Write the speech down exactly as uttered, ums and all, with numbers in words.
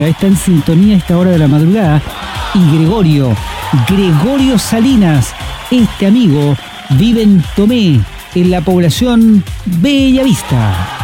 Está en sintonía a esta hora de la madrugada. Y Gregorio, Gregorio Salinas, este amigo, vive en Tomé, en la población Bellavista.